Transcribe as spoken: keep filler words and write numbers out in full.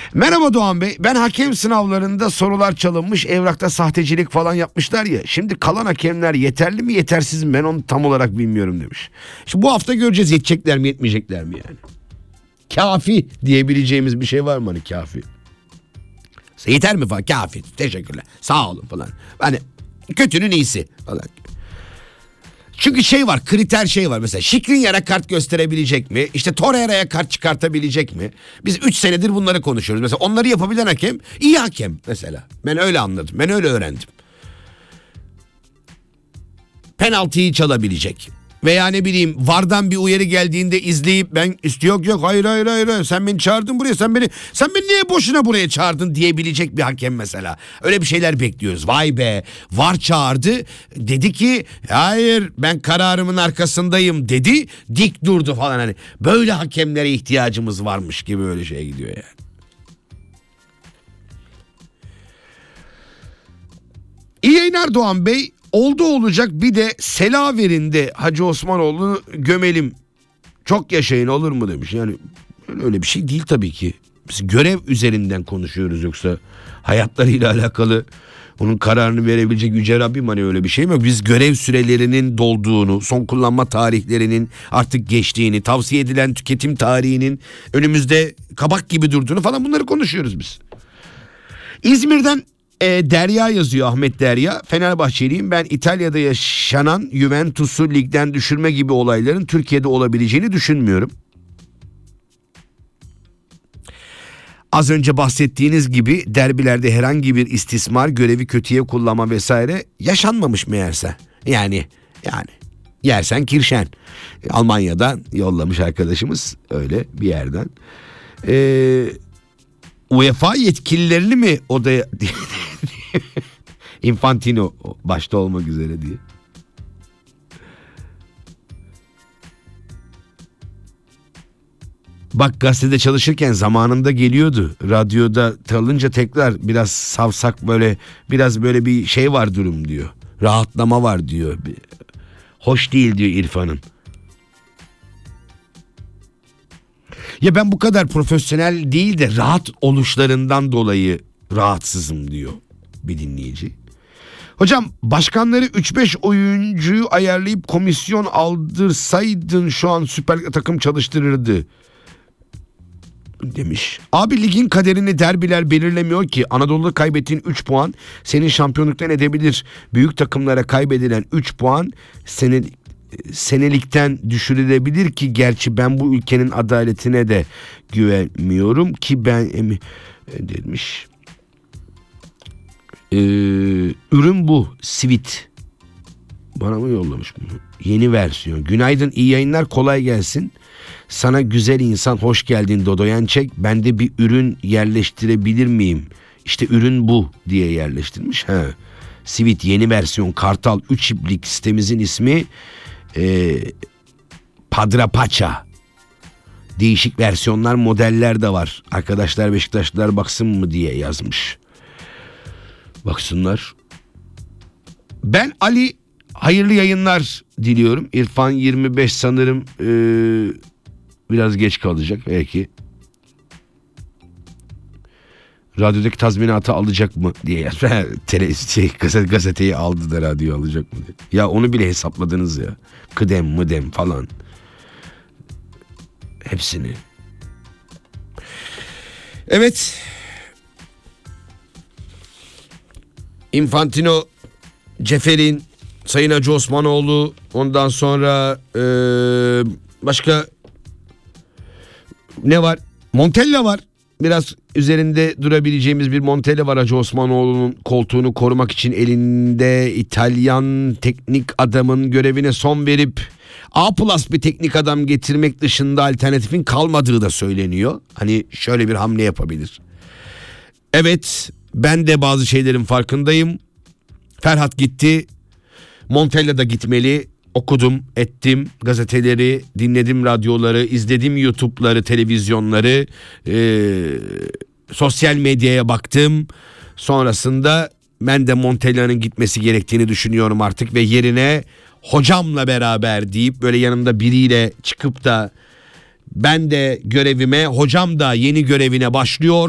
Merhaba Doğan Bey, ben hakem sınavlarında sorular çalınmış, evrakta sahtecilik falan yapmışlar ya. Şimdi kalan hakemler yeterli mi yetersiz mi ben onu tam olarak bilmiyorum demiş. Şimdi bu hafta göreceğiz, yetecekler mi yetmeyecekler mi yani. Kafi diyebileceğimiz bir şey var mı hani kafi? Yeter mi falan, kafi, teşekkürler, sağ olun falan. Hani kötünün iyisi falan. Çünkü şey var, kriter şey var mesela. Skriniar'a kart gösterebilecek mi? İşte Torreira'ya kart çıkartabilecek mi? Biz üç senedir bunları konuşuyoruz. Mesela onları yapabilen hakem iyi hakem mesela. Ben öyle anladım. Ben öyle öğrendim. Penaltıyı çalabilecek. Veya ne bileyim VAR'dan bir uyarı geldiğinde izleyip ben yok yok hayır hayır hayır sen beni çağırdın buraya sen beni sen beni niye boşuna buraya çağırdın diyebilecek bir hakem mesela. Öyle bir şeyler bekliyoruz. Vay be, VAR çağırdı dedi ki hayır ben kararımın arkasındayım dedi, dik durdu falan, hani böyle hakemlere ihtiyacımız varmış gibi öyle şey gidiyor yani. İyi yayınlar Doğan Bey. Oldu olacak bir de Selaver'inde Hacı Osmanoğlu'nu gömelim. Çok yaşayın olur mu demiş. Yani öyle bir şey değil tabii ki. Biz görev üzerinden konuşuyoruz, yoksa hayatlarıyla alakalı onun kararını verebilecek Yüce Rabbim hani öyle bir şey mi? Biz görev sürelerinin dolduğunu, son kullanma tarihlerinin artık geçtiğini, tavsiye edilen tüketim tarihinin önümüzde kabak gibi durduğunu falan bunları konuşuyoruz biz. İzmir'den E, Derya yazıyor, Ahmet Derya. Fenerbahçeliyim, ben İtalya'da yaşanan Juventus'u ligden düşürme gibi olayların Türkiye'de olabileceğini düşünmüyorum. Az önce bahsettiğiniz gibi derbilerde herhangi bir istismar, görevi kötüye kullanma vesaire yaşanmamış meğerse. Yani yani yersen kirşen. Almanya'dan yollamış arkadaşımız öyle bir yerden. Eee UEFA yetkililerini mi odaya Infantino başta olmak üzere diye. Bak gazetede çalışırken zamanında geliyordu. Radyoda çalınca tekrar biraz savsak böyle biraz böyle bir şey var durum diyor. Rahatlama var diyor. Hoş değil diyor İrfan'ın. Ya ben bu kadar profesyonel değil de rahat oluşlarından dolayı rahatsızım diyor bir dinleyici. Hocam başkanları üç beş oyuncuyu ayarlayıp komisyon aldırsaydın şu an süper takım çalıştırırdı demiş. Abi ligin kaderini derbiler belirlemiyor ki. Anadolu'da kaybettiğin üç puan senin şampiyonluktan edebilir. Büyük takımlara kaybedilen üç puan senin senelikten düşürülebilir ki, gerçi ben bu ülkenin adaletine de güvenmiyorum ki ben emi demiş. Ee, ürün bu. Sweet. Bana mı yollamış bunu? Yeni versiyon. Günaydın, iyi yayınlar, kolay gelsin. Sana güzel insan hoş geldin Dodoyan Çek. Ben de bir ürün yerleştirebilir miyim? İşte ürün bu diye yerleştirmiş. Ha. Sweet yeni versiyon Kartal üç iplik sitemizin ismi e, Padrapaça. Değişik versiyonlar, modeller de var. Arkadaşlar Beşiktaşlılar baksın mı diye yazmış. Baksınlar. Ben Ali hayırlı yayınlar diliyorum. İrfan yirmi beş sanırım ee, biraz geç kalacak belki. Radyodaki tazminatı alacak mı diye yazmış. Tele, şey, gazete, gazeteyi aldı da radyoyu alacak mı diye. Ya onu bile hesapladınız ya. Kıdem mıdem falan. Hepsini. Evet. Infantino, Ceferin, Sayın Hacı Osmanoğlu, ondan sonra ee, başka ne var? Montella var. Biraz üzerinde durabileceğimiz bir Montella var. Hacı Osmanoğlu'nun koltuğunu korumak için elinde İtalyan teknik adamın görevine son verip A plus bir teknik adam getirmek dışında alternatifin kalmadığı da söyleniyor. Hani şöyle bir hamle yapabilir. Evet, ben de bazı şeylerin farkındayım. Ferhat gitti. Montella da gitmeli. Okudum, ettim, gazeteleri, dinledim radyoları, izledim YouTube'ları, televizyonları, ee, sosyal medyaya baktım. Sonrasında ben de Montella'nın gitmesi gerektiğini düşünüyorum artık ve yerine hocamla beraber deyip böyle yanımda biriyle çıkıp da ben de görevime, hocam da yeni görevine başlıyor.